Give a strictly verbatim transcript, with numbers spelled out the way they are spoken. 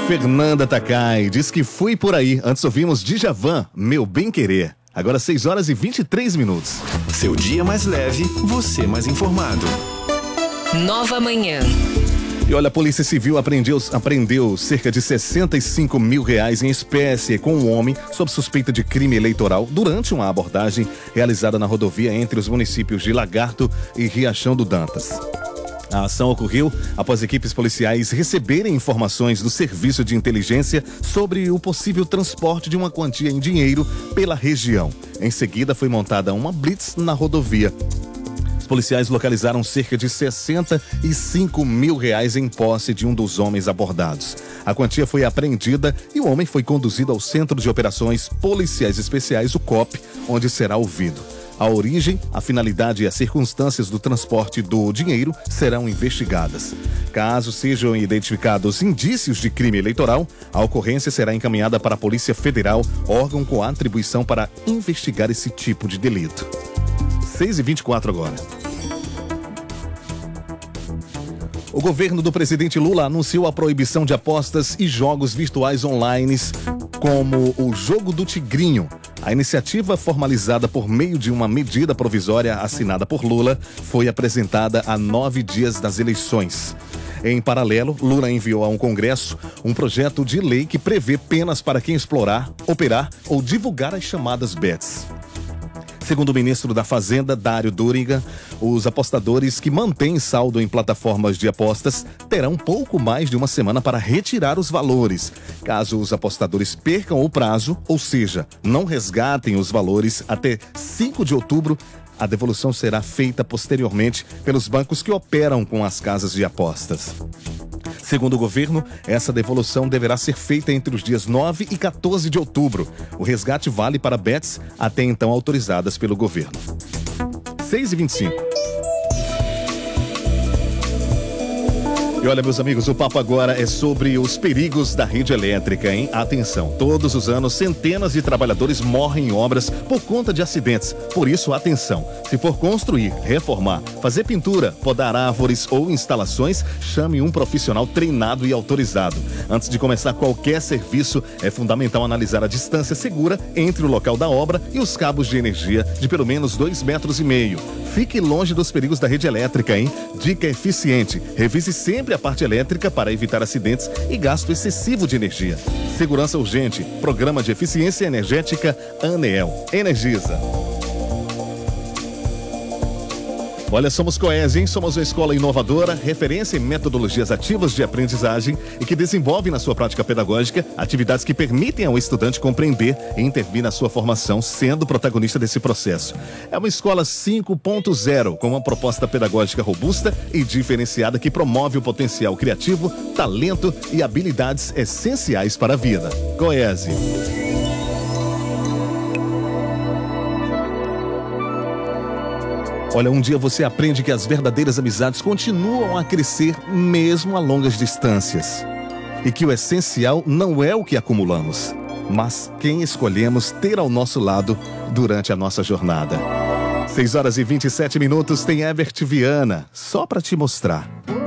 Fernanda Takai diz que fui por aí. Antes ouvimos Djavan, Meu Bem Querer. Agora seis horas e vinte e três minutos. Seu dia mais leve, você mais informado. Nova Manhã. E olha, a Polícia Civil apreendeu, apreendeu cerca de sessenta e cinco mil reais em espécie com um homem sob suspeita de crime eleitoral durante uma abordagem realizada na rodovia entre os municípios de Lagarto e Riachão do Dantas. A ação ocorreu após equipes policiais receberem informações do Serviço de Inteligência sobre o possível transporte de uma quantia em dinheiro pela região. Em seguida, foi montada uma blitz na rodovia. Os policiais localizaram cerca de sessenta e cinco mil reais em posse de um dos homens abordados. A quantia foi apreendida e o homem foi conduzido ao Centro de Operações Policiais Especiais, o C O P, onde será ouvido. A origem, a finalidade e as circunstâncias do transporte do dinheiro serão investigadas. Caso sejam identificados indícios de crime eleitoral, a ocorrência será encaminhada para a Polícia Federal, órgão com atribuição para investigar esse tipo de delito. seis e vinte e quatro agora. O governo do presidente Lula anunciou a proibição de apostas e jogos virtuais online, como o Jogo do Tigrinho. A iniciativa, formalizada por meio de uma medida provisória assinada por Lula, foi apresentada a nove dias das eleições. Em paralelo, Lula enviou a um Congresso um projeto de lei que prevê penas para quem explorar, operar ou divulgar as chamadas bets. Segundo o ministro da Fazenda, Dário Duriga, os apostadores que mantêm saldo em plataformas de apostas terão pouco mais de uma semana para retirar os valores. Caso os apostadores percam o prazo, ou seja, não resgatem os valores até cinco de outubro, a devolução será feita posteriormente pelos bancos que operam com as casas de apostas. Segundo o governo, essa devolução deverá ser feita entre os dias nove e quatorze de outubro. O resgate vale para bets até então autorizadas pelo governo. seis e vinte e cinco. E olha, meus amigos, o papo agora é sobre os perigos da rede elétrica, hein? Atenção, todos os anos centenas de trabalhadores morrem em obras por conta de acidentes. Por isso, atenção, se for construir, reformar, fazer pintura, podar árvores ou instalações, chame um profissional treinado e autorizado. Antes de começar qualquer serviço, é fundamental analisar a distância segura entre o local da obra e os cabos de energia de pelo menos dois metros e meio. Fique longe dos perigos da rede elétrica, hein? Dica eficiente, revise sempre a parte elétrica para evitar acidentes e gasto excessivo de energia. Segurança urgente, Programa de Eficiência Energética ANEEL. Energisa. Olha, somos Coes, hein? Somos uma escola inovadora, referência em metodologias ativas de aprendizagem e que desenvolve na sua prática pedagógica atividades que permitem ao estudante compreender e intervir na sua formação, sendo protagonista desse processo. É uma escola cinco ponto zero, com uma proposta pedagógica robusta e diferenciada que promove o potencial criativo, talento e habilidades essenciais para a vida. Coes. Olha, um dia você aprende que as verdadeiras amizades continuam a crescer mesmo a longas distâncias. E que o essencial não é o que acumulamos, mas quem escolhemos ter ao nosso lado durante a nossa jornada. seis horas e vinte e sete minutos, tem Herbert Viana, só para te mostrar.